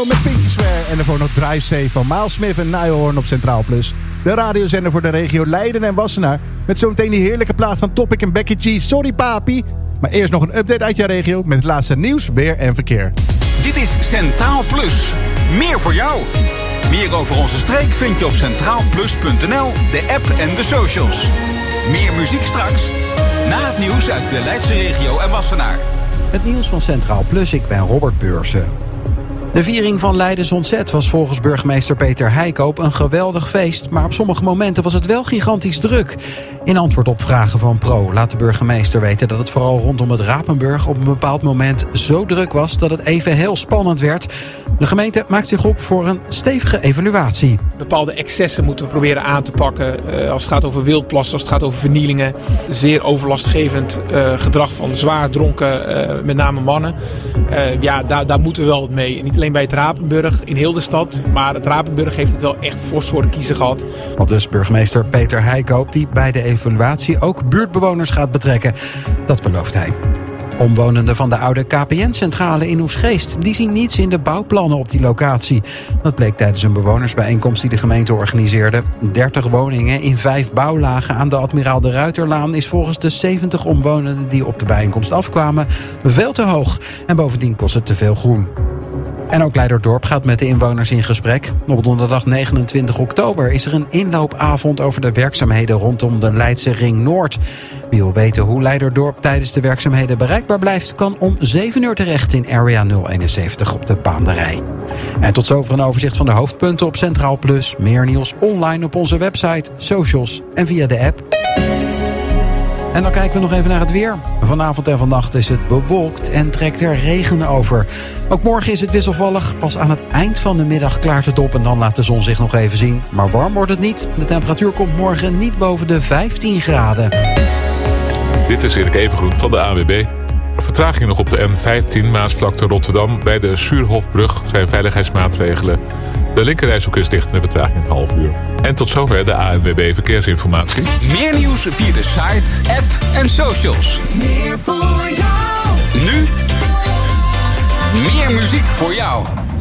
met Pinky Swear. En daarvoor nog Drive Safe van Miles Smith en Niall Horan op Centraal Plus. De radiozender voor de regio Leiden en Wassenaar. Met zometeen die heerlijke plaat van Topic en Becky G. Sorry papi. Maar eerst nog een update uit jouw regio met het laatste nieuws, weer en verkeer. Dit is Centraal Plus. Meer voor jou. Meer over onze streek vind je op centraalplus.nl, de app en de socials. Meer muziek straks. Na het nieuws uit de Leidse regio en Wassenaar. Het nieuws van Centraal Plus, ik ben Robert Beursen. De viering van Leidens Ontzet was volgens burgemeester Peter Heikoop een geweldig feest, maar op sommige momenten was het wel gigantisch druk. In antwoord op vragen van Pro laat de burgemeester weten dat het vooral rondom het Rapenburg op een bepaald moment zo druk was dat het even heel spannend werd. De gemeente maakt zich op voor een stevige evaluatie. Bepaalde excessen moeten we proberen aan te pakken. Als het gaat over wildplassen, als het gaat over vernielingen. Zeer overlastgevend gedrag van zwaar dronken, met name mannen. Daar moeten we wel wat mee. Niet alleen bij het Rapenburg, in heel de stad. Maar het Rapenburg heeft het wel echt fors voor de kiezer gehad. Al dus burgemeester Peter Heikoop, die bij de evaluatie ook buurtbewoners gaat betrekken. Dat belooft hij. Omwonenden van de oude KPN-centrale in Oesgeest, die zien niets in de bouwplannen op die locatie. Dat bleek tijdens een bewonersbijeenkomst die de gemeente organiseerde. 30 woningen in 5 bouwlagen aan de Admiraal de Ruiterlaan is volgens de 70 omwonenden die op de bijeenkomst afkwamen veel te hoog. En bovendien kost het te veel groen. En ook Leiderdorp gaat met de inwoners in gesprek. Op donderdag 29 oktober is er een inloopavond over de werkzaamheden rondom de Leidse Ring Noord. Wie wil weten hoe Leiderdorp tijdens de werkzaamheden bereikbaar blijft, kan om 7 uur terecht in Area 071 op de Baanderij. En tot zover een overzicht van de hoofdpunten op Centraal Plus. Meer nieuws online op onze website, socials en via de app. En dan kijken we nog even naar het weer. Vanavond en vannacht is het bewolkt en trekt er regen over. Ook morgen is het wisselvallig. Pas aan het eind van de middag klaart het op en dan laat de zon zich nog even zien. Maar warm wordt het niet. De temperatuur komt morgen niet boven de 15 graden. Dit is Erik Evengroen van de ANWB. Vertraging nog op de N15 Maasvlakte Rotterdam. Bij de Suurhofbrug zijn veiligheidsmaatregelen. De linkerrijstrook is dicht en de vertraging een half uur. En tot zover de ANWB Verkeersinformatie. Meer nieuws via de site, app en socials. Meer voor jou. Nu meer muziek voor jou.